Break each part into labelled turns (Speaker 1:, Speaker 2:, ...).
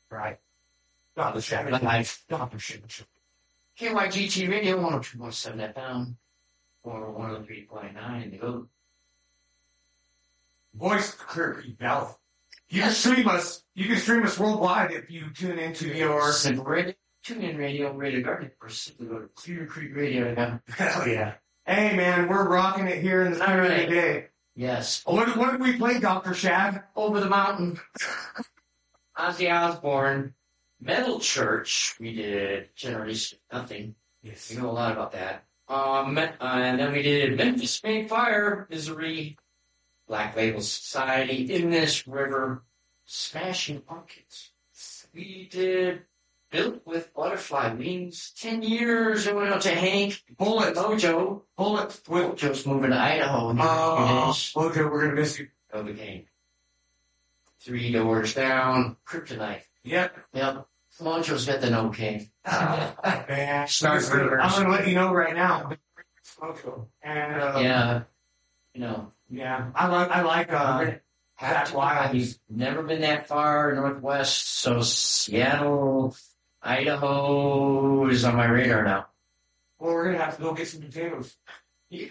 Speaker 1: Right. Dr. Shabbat. Dr. Shabbat.
Speaker 2: KYGT Radio 102.7 FM or 103.9 the
Speaker 1: Voice of Clear Creek Valley. You can stream us worldwide if you tune into your
Speaker 2: TuneIn Radio, Radio Garden, or simply go to Clear Creek Radio.
Speaker 1: Hell yeah. Hey man, we're rocking it here in the studio today.
Speaker 2: Yes.
Speaker 1: What did we play, Dr. Shad?
Speaker 2: Over the Mountain. Ozzy Osbourne. Metal Church. We did Generation Nothing.
Speaker 1: Yes.
Speaker 2: We know a lot about that. And then we did Memphis May Fire, Misery, Black Label Society, In This River, Smashing Pumpkins. We did Built with Butterfly Wings, 10 years, and went out to Hank,
Speaker 1: Bullet.
Speaker 2: Mojo. Mojo's moving to Idaho in a few days.
Speaker 1: Mojo, we're going to miss you.
Speaker 2: Of the game. 3 Doors Down, Kryptonite.
Speaker 1: Yep.
Speaker 2: Mojo's got the no king.
Speaker 1: Man.
Speaker 2: Stars Rivers.
Speaker 1: I'm going to let you know right now. Mojo. And,
Speaker 2: yeah. You know.
Speaker 1: Yeah. I like, Zach Wild.
Speaker 2: I've never been that far northwest, so Seattle, Idaho is on my radar now.
Speaker 1: Well, we're going to have to go get some potatoes.
Speaker 2: Yeah.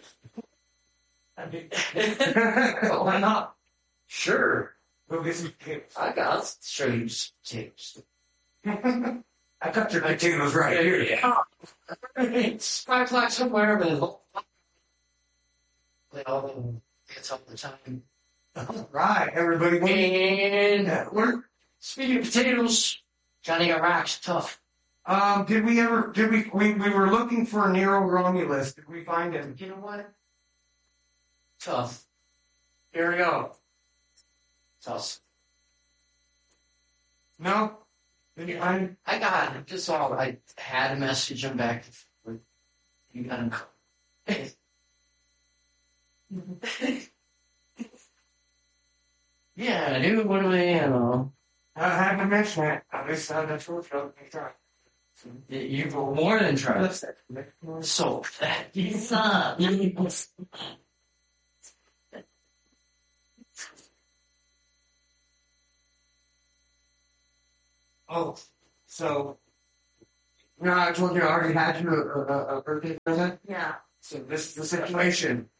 Speaker 1: Why not?
Speaker 2: Sure.
Speaker 1: Go get some potatoes.
Speaker 2: I'll show you some potatoes.
Speaker 1: I got your potatoes right here.
Speaker 2: Yeah. It's 5 o'clock somewhere, but it's all the time.
Speaker 1: All right, everybody.
Speaker 2: And speaking of potatoes, Johnny got rocks, tough.
Speaker 1: We were looking for Nero Romulus. Did we find him?
Speaker 2: You know what? Tough. Here we go. Tough.
Speaker 1: No? Did you find him?
Speaker 2: I got it. Just all. I had to message him back. You got him. Yeah, dude, what do we know?
Speaker 1: I had to mention it. At least I had to try.
Speaker 2: You've more than tried. So, you suck.
Speaker 1: Oh, so, I told you I already had you a birthday present?
Speaker 3: Yeah.
Speaker 1: So this is the situation.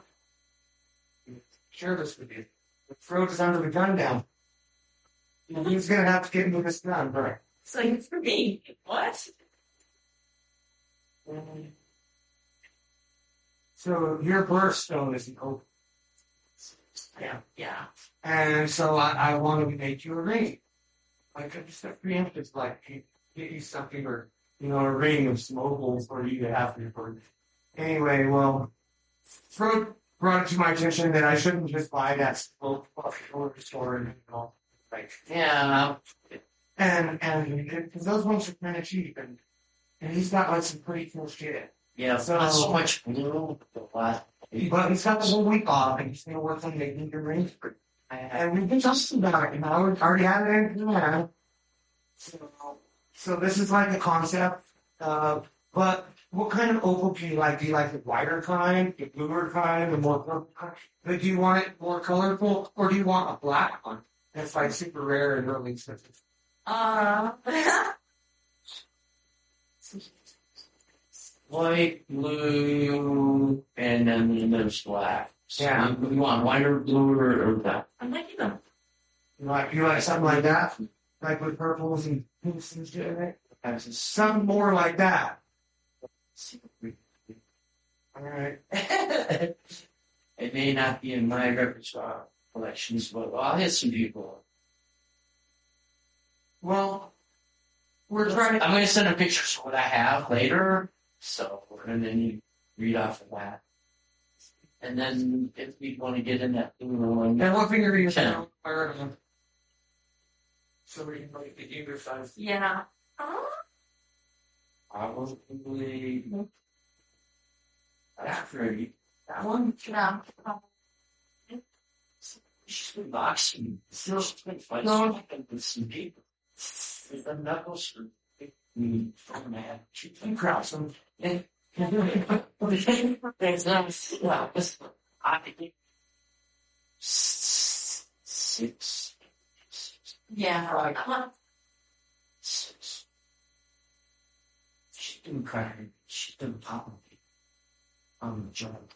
Speaker 1: Share this with you. Throw this under the gun down. He's going to have to give me this gun, right?
Speaker 3: So it's for me. What?
Speaker 1: So your birthstone is open.
Speaker 3: Yeah.
Speaker 1: And so I want to make you a ring. Like just a preemptive, like get you something or a ring of some opals for you to have for your birthday. Anyway, well, Frodo brought it to my attention that I shouldn't just buy that spoke store and all. Right.
Speaker 2: Yeah.
Speaker 1: And because those ones are kind of cheap, and he's got like some pretty cool shit.
Speaker 2: Yeah,
Speaker 1: so
Speaker 2: not so much blue, but
Speaker 1: he's got the whole week off, and he's going to work on making your rings. And we've been talking about it, we already had it in plan. So this is like the concept, but what kind of opal do you like? Do you like the whiter kind, the bluer kind, the more purple kind? But do you want it more colorful, or do you want a black one that's like super rare and really expensive?
Speaker 2: white, blue, and then there's black. So
Speaker 1: Yeah.
Speaker 2: you want whiter, bluer, or black?
Speaker 3: I'm liking them.
Speaker 1: You like something like that? Like with purples and pinks and shit in it? Something more like that. Alright.
Speaker 2: It may not be in my repertoire collections, but I'll hit some people.
Speaker 1: Well, we're trying
Speaker 2: I'm going to send a picture of what I have later, so, and then you read off of that. And then if we want to get in that blue one.
Speaker 1: And what finger do you
Speaker 2: Ten.
Speaker 1: sound? So we can like the either side.
Speaker 3: Yeah.
Speaker 2: Probably. That's pretty.
Speaker 1: That one?
Speaker 3: Yeah.
Speaker 2: She's been boxing. She's been fighting with some people. The knuckles are big. Man, she's been crossing. There's nice. Well, this I think 6.
Speaker 3: Yeah.
Speaker 2: didn't crack me. She didn't pop me. I'm a joke.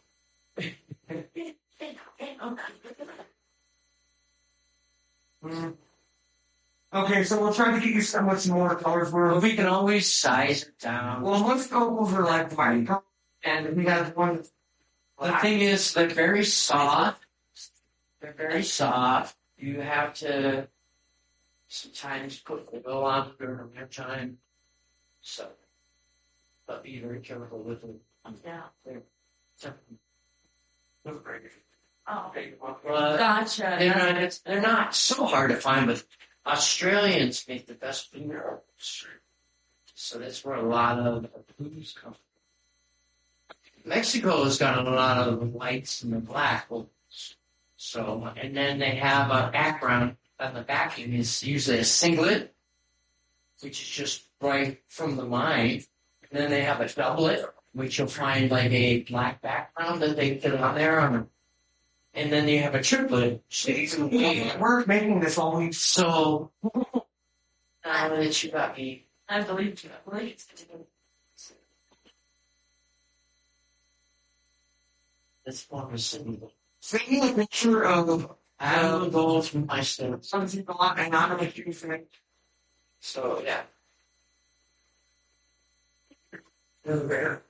Speaker 1: Mm. Okay, so we'll try to get you some with some more colors.
Speaker 2: But we can always size it down.
Speaker 1: Well, most goggles are like white, and we got one.
Speaker 2: The thing is, they're very soft. They're very soft. You have to sometimes put the oil on during the winter time. So, but be very careful with them.
Speaker 3: Yeah.
Speaker 2: So,
Speaker 3: Oh,
Speaker 2: but
Speaker 3: gotcha.
Speaker 2: they're not so hard to find, but Australians make the best fingerprints. So that's where a lot of the blues come from. Mexico has got a lot of the whites and the black. So, and then they have a background, and the backing is usually a singlet, which is just right from the mine. And then they have a doublet, which you'll find like a black background that they put on there. And then you have a triplet.
Speaker 1: We're making this all week.
Speaker 2: So, now that you got me,
Speaker 3: I believe you.
Speaker 2: this one was sitting.
Speaker 1: Send me a picture of
Speaker 2: I'll go from my steps.
Speaker 1: something a lot and not what you think.
Speaker 2: So, yeah.
Speaker 1: Over there.